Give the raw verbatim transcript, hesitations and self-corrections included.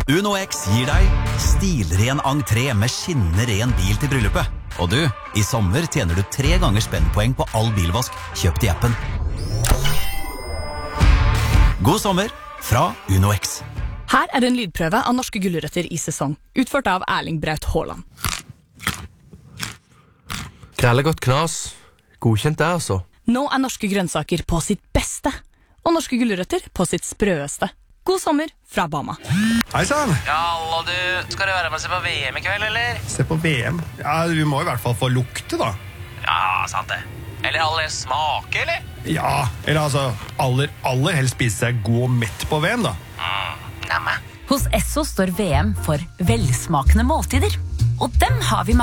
Uno X gir deg stilren entré med skinnende ren bil til bryllupet. Og du, i sommer tjener du tre ganger spennpoeng på all bilvask kjøpt i appen. God sommer fra Uno X. Her er en lydprøve av norske gulrøtter i sesong, utført av Erling Braut Haaland. Krellegodt knas. Godkjent det, altså. Nå er norske grønnsaker på sitt beste, og norske gulrøtter på sitt sprøeste. God sommer fra Bama. Hei sann! Ja, hallo du. Skal du være med og se på V M i kveld, eller? Se på V M? Ja, vi må i hvert fall få lukte, da. Ja, sant det. Eller aller smake, eller? Ja, eller altså, aller, aller helst spise seg god og mett på V M, da. Mm, nemme. Hos Esso står V M for velsmakende måltider, og dem har vi mange.